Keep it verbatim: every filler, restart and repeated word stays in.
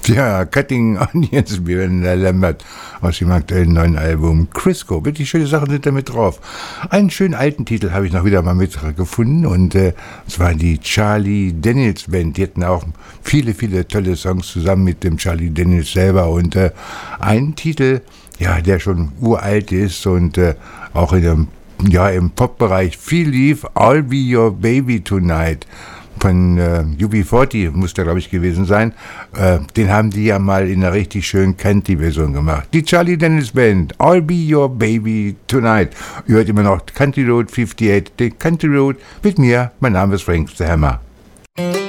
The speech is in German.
Ja, Cutting Onions, wie der Lambert aus dem aktuellen neuen Album Crisco. Wirklich schöne Sachen sind da mit drauf. Einen schönen alten Titel habe ich noch wieder mal mit gefunden und äh, das war die Charlie Daniels Band. Die hatten auch viele, viele tolle Songs zusammen mit dem Charlie Daniels selber und äh, einen Titel, ja, der schon uralt ist und äh, auch in dem, ja, im Pop-Bereich viel lief, I'll Be Your Baby Tonight. Von äh, U B vierzig muss der, glaube ich, gewesen sein. Äh, den haben die ja mal in einer richtig schönen Country-Version gemacht. Die Charlie Daniels Band, I'll Be Your Baby Tonight. Ihr hört immer noch Country Road achtundfünfzig, den Country Road mit mir. Mein Name ist Frank the Hammer.